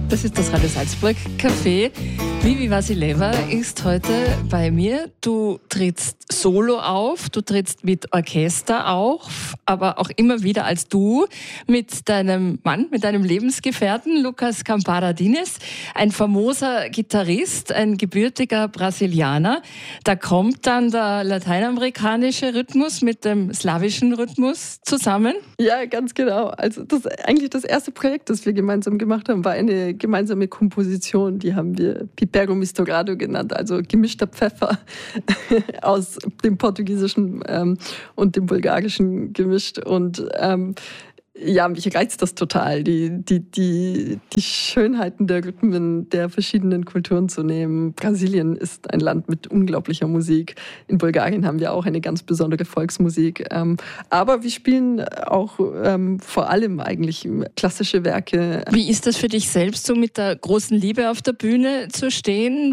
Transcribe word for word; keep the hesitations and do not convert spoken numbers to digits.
Das ist das Radio Salzburg Café. Vivi Vasileva ist heute bei mir. Du trittst solo auf, du trittst mit Orchester auf, aber auch immer wieder als du mit deinem Mann, mit deinem Lebensgefährten Lucas Camparadines, ein famoser Gitarrist, ein gebürtiger Brasilianer. Da kommt dann der lateinamerikanische Rhythmus mit dem slawischen Rhythmus zusammen. Ja, ganz genau. Also das eigentlich das erste Projekt, das wir gemeinsam gemacht haben, war eine gemeinsame Komposition. Die haben wir Pipero Misturado genannt, also gemischter Pfeffer aus dem Portugiesischen ähm, und dem Bulgarischen gemischt. Und ähm, ja, mich reizt das total, die, die, die, die Schönheiten der Rhythmen der verschiedenen Kulturen zu nehmen. Brasilien ist ein Land mit unglaublicher Musik. In Bulgarien haben wir auch eine ganz besondere Volksmusik. Ähm, aber wir spielen auch ähm, vor allem eigentlich klassische Werke. Wie ist das für dich selbst, so mit der großen Liebe auf der Bühne zu stehen?